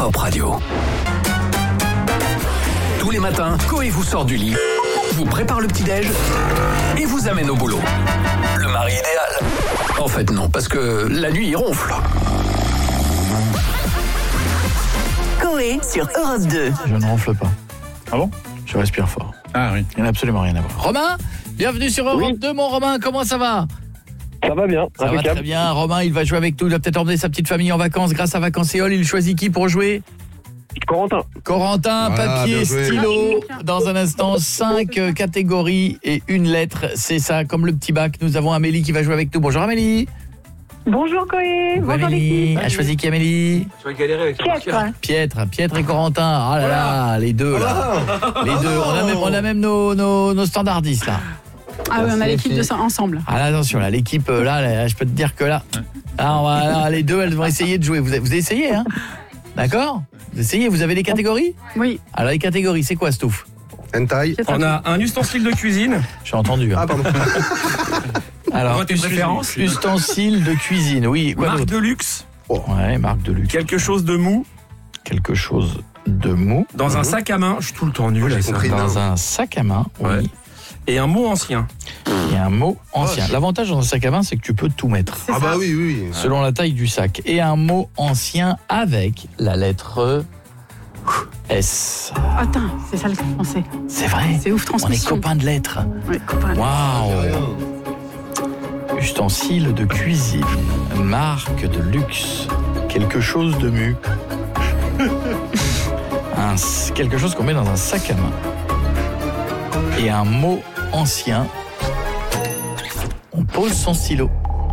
Hip-Hop Radio. Tous les matins, Coé vous sort du lit, vous prépare le petit-déj et vous amène au boulot. Le mari idéal. En fait, non, parce que la nuit, il ronfle. Coé sur Europe 2. Je ne ronfle pas. Ah bon? Je respire fort. Ah oui. Il n'y a absolument rien à voir. Romain, bienvenue sur Europe 2, mon Romain. Comment ça va? Ça va bien. Ça va très bien. Romain, il va jouer avec nous. Il va peut-être emmener sa petite famille en vacances grâce à Vacances et All. Il choisit qui pour jouer? Corentin, Voilà, papier, bien joué. stylo. Dans un instant, 5 catégories et une lettre. C'est ça, comme le petit bac. Nous avons Amélie qui va jouer avec nous. Bonjour Amélie. Bonjour Coé, bonjour Amélie. l'équipe. A choisi qui, Amélie? Tu vas galérer avec Pietre et Corentin. Ah là là, les deux là. Les deux. On a même nos standardistes là. Ah oui, on a l'équipe de ça ensemble. Ah là, attention, là, l'équipe là, je peux te dire que là, les deux, elles vont essayer de jouer. Vous avez essayé, hein? D'accord? Vous essayez, vous avez les catégories? Oui. Alors les catégories, c'est quoi, Stouff? Hentai. On a un ustensile de cuisine. J'ai entendu. Hein. Ah pardon. Alors, Tes préférences. ustensile de cuisine, oui. Quoi Marque d'autre? de luxe. Ouais, marque de luxe. Quelque chose de mou. Quelque chose de mou. Dans un sac à main. Je suis tout le temps nul J'ai à ça. compris. Dans un sac à main, oui. Ouais. Et un mot ancien. Et un mot ancien. L'avantage dans un sac à main, c'est que tu peux tout mettre. Ah bah oui. Selon la taille du sac. Et un mot ancien avec la lettre S. Attends, c'est ça le français. C'est vrai. C'est ouf, On est transmission. copains de lettres. Oui, copain. Waouh. Ustensile de cuisine. Marque de luxe. Quelque chose de mu. Quelque chose qu'on met dans un sac à main. Et un mot ancien. On pose son stylo.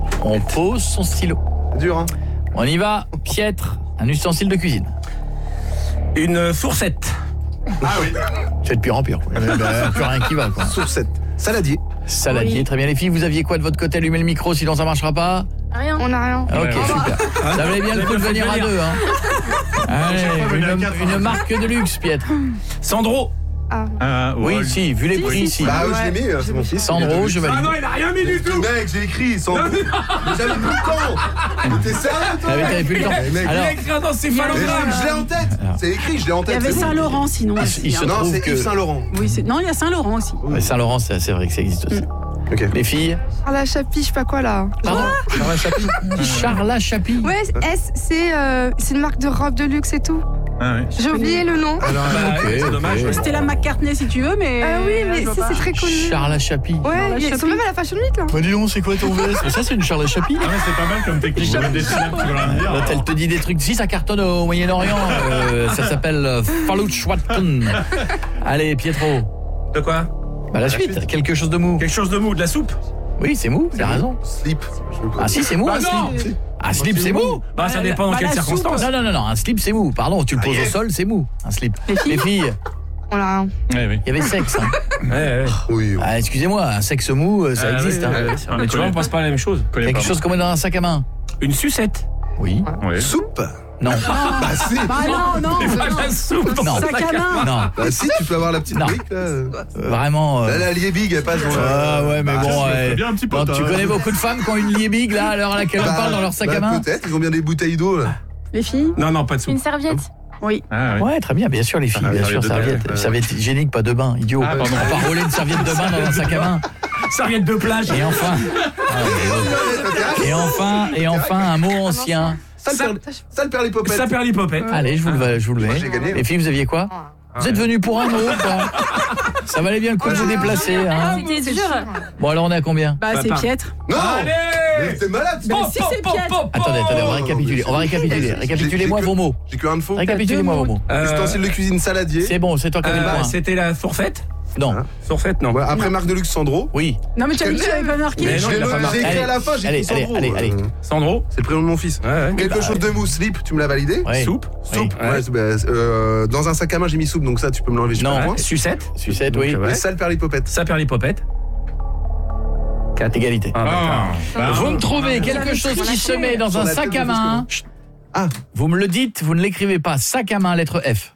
Dur, hein. On y va. Piètre. Un ustensile de cuisine. Une fourchette. C'est de pire en pire. Plus rien qui va, quoi. Sourcette. Saladier. Saladier, Oui. très bien les filles. Vous aviez quoi de votre côté? Allumez le micro, sinon ça marchera pas. Rien. On a rien. Ok, Ouais. super. Ça valait bien le coup de venir à deux. Hein. Allez, une marque de luxe, Piètre. Sandro. Oui, si, vu les prix, si. Bah oui, je l'ai mis, c'est mon fils. Sandro, je Ah valide. non, il a rien mis du tout. Mec, j'ai écrit Sandro. Mais j'avais plus le temps. Mais t'es sérieux, toi? T'avais plus le temps. Mais mec, Alors, Il a écrit un mais encéphalogramme. je l'ai en tête. C'est écrit, je l'ai en Il y tête. avait c'est bon. Saint-Laurent sinon. il se Non, trouve c'est que... Yves Saint-Laurent. Oui, non, il y a Saint-Laurent aussi. Ouais, Saint-Laurent, c'est vrai que ça existe aussi. Ok. Les filles. Charla Chapi, je sais pas quoi là. Pardon. Charla Chapi. Charla Chapi. Ouais, S, c'est une marque de robe de luxe et tout. Ah oui. J'ai oublié le nom. Alors, Bah, ok, c'est dommage. ok. Stella McCartney si tu veux, mais. Ah oui, là, mais je vois si, pas. c'est très connu. Charla Chapi. Ouais, ils Chapi. sont même à la Fashion Week là. Bah dis donc, c'est quoi ton veste? Ça, c'est une Charla Chapi. Ah ouais, c'est pas mal comme technique de dessinage, tu veux rien dire. L'autre, elle te dit des trucs. Si, ça cartonne au Moyen-Orient. Ça s'appelle Falouch Watton. Allez, Pietro. De quoi? Bah, la suite. Quelque chose de mou. Quelque chose de mou, de la soupe. Oui, c'est mou, t'as raison. slip. Ah si, c'est mou, Bah un non. slip. Un slip, c'est mou. Bah ça dépend dans Bah, quelles la soupe. circonstances. Non, un slip, c'est mou. Pardon, tu le poses au sol, c'est mou. Un slip. Les filles, On a rien. Ouais, oui. il y avait sexe. Hein. Ouais. Oui. Ah, excusez-moi, un sexe mou, ça existe. Hein. Mais tu vois, on pense pas à la même chose. Quelque chose qu'on met dans un sac à main. Une sucette. Oui. Ouais. Soupe. Non. Bah si. Bah non. C'est pas de la soupe. Non. Sac à main. Non. Bah si, tu peux avoir la petite Non. brique là. Vraiment. Là, la liébig, elle passe dans Ah ouais, mais bon, bien un petit peu, bon, toi. tu connais beaucoup de femmes qui ont une liébig là à l'heure à laquelle on parle dans leur sac à main. Peut-être, ils ont bien des bouteilles d'eau là. Les filles. Non, pas de soupe. Une serviette. Oui. Ah ouais. Ouais, très bien, bien sûr les filles, Ah, bien sûr, serviette de bain. serviette hygiénique, pas de bain, idiot. Ah, pardon. On va rouler une serviette de bain dans un sac à main. Serviette de plage. Et enfin, et enfin un mot ancien. Ça le perd les popettes. Ça perd l'hypopète. Allez, je vous le Moi, mets. j'ai gagné. Les filles, vous aviez quoi? Vous êtes venus pour un mot ou pas? Ça valait bien le coup de vous déplacer. Hein. C'était dur. Bon, alors on est à combien? Bah c'est Papa. Piètre. Non. Allez. Mais t'es malade. Bah si c'est Piètre. Attendez, on va récapituler. Récapitulez-moi vos mots. J'ai que un de faux. Récapitulez-moi vos mots. Ustensile de cuisine saladier. C'est bon, c'est toi qui as le point. C'était la fourchette. Non. Fourchette, non. Ouais, après marque de luxe Sandro. Oui. Non mais tu as dit que tu avais pas marqué. Mais non, il a pas marqué. J'ai écrit Allez, à la fin, j'ai allez, écrit Sandro. allez. Sandro. C'est le prénom de mon fils. Ouais. Quelque chose de mou, slip, tu me l'as validé. Ouais. Soupe. Soupe. Ouais, dans un sac à main, j'ai mis soupe, donc ça, tu peux me l'enlever. Non. Super point. Sucette. Sucette, oui. Ouais. Et ça, le perd l'hypopète. Ça perd l'hypopète. 4 égalité. Vous me trouvez quelque chose qui se met dans un sac à main. Ah. Vous me le dites, vous ne l'écrivez pas. Sac à main, lettre F.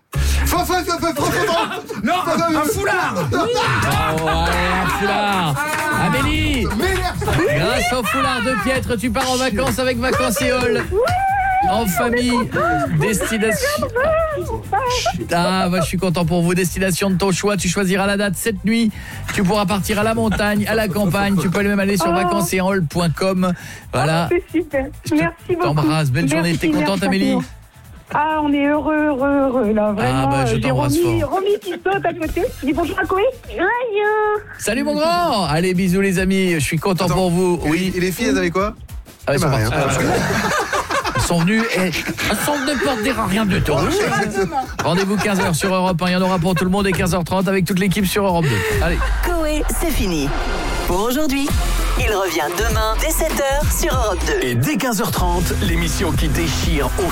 Non, un foulard. Oh, allez, un foulard. Amélie, grâce au foulard de Piètre, tu pars en vacances avec Vacances et All. en famille, destination. Ah, bah, je suis content pour vous. Destination de ton choix. Tu choisiras la date cette nuit. Tu pourras partir à la montagne, à la campagne. Tu peux même aller sur vacancesetenrôle.com. Voilà. C'est super. Merci beaucoup. T'embrasse. Belle journée. Merci, T'es contente, merci. Amélie? Ah, on est heureux, là, vraiment. Ah, bah, je J'ai t'embrasse fort. Romy qui saute à côté. Dis bonjour à Koé. Salut, mon grand. Allez, bisous, les amis. Je suis content pour vous. Oui. Et les filles, elles avaient quoi? Ah, elles sont bah, parties. rien. Elles sont venues et elles sont venues pour dire rien du tout. Rendez-vous 15h sur Europe 1. Il y en aura pour tout le monde et 15h30 avec toute l'équipe sur Europe 2. Allez. Koé, c'est fini. Pour aujourd'hui, il revient demain dès 7h sur Europe 2. Et dès 15h30, l'émission qui déchire au